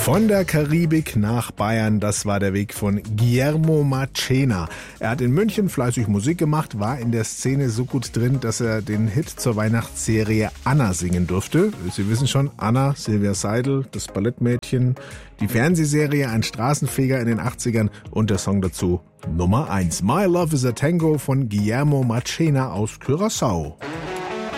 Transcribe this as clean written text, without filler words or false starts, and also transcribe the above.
Von der Karibik nach Bayern, das war der Weg von Guillermo Marchena. Er hat in München fleißig Musik gemacht, war in der Szene so gut drin, dass er den Hit zur Weihnachtsserie Anna singen durfte. Sie wissen schon, Anna, Silvia Seidel, das Ballettmädchen, die Fernsehserie Ein Straßenfeger in den 80ern und der Song dazu Nummer 1. My Love is a Tango von Guillermo Marchena aus Curaçao.